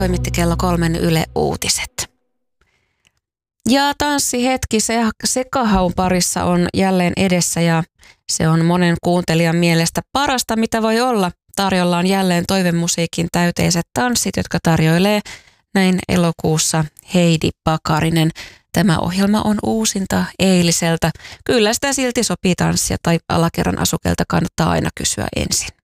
toimitti kello 3 Yle Uutiset. Ja tanssihetki sekahaun parissa on jälleen edessä ja se on monen kuuntelijan mielestä parasta, mitä voi olla. Tarjolla on jälleen toivemusiikin täyteiset tanssit, jotka tarjoilee näin elokuussa Heidi Pakarinen. Tämä ohjelma on uusinta eiliseltä. Kyllä sitä silti sopii tanssia tai alakerran asukelta kannattaa aina kysyä ensin.